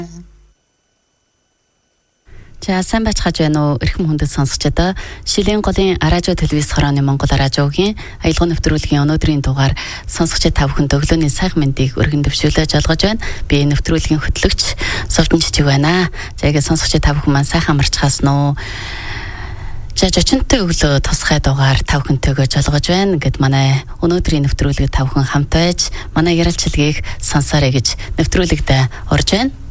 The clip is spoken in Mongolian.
За сайн байцгааж байна уу эрхэм хүндэт сонсогчдоо. Шилийн голын радио телевиз хорооны Монгол радиогийн аялал нэвтрүүлгийн өнөөдрийн дугаар сонсогчид та бүхэнд өглөөний сайхан мэндийг өргөн дэвшүүлж олгож байна. Би нэвтрүүлгийн хөтлөгч Совдон Жижиг байна. За яг сонсогчид та бүхэн маань сайхан амарчхаас нөө. За жочинтой өглөө тусгай дугаар та бүхэнтэйгээ жолгож байна. Гэт манай өнөөдрийн нэвтрүүлгийг та бүхэн хамт байж манай ярилцлагыг сонсоорой гэж нэвтрүүлэгт орж байна.